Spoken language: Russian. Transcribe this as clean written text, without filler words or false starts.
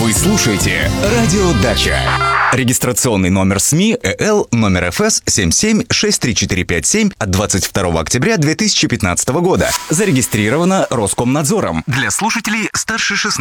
Вы слушаете «Радио Дача». Регистрационный номер СМИ ЭЛ номер ФС 77-63457 от 22 октября 2015 года. Зарегистрировано Роскомнадзором. Для слушателей старше 16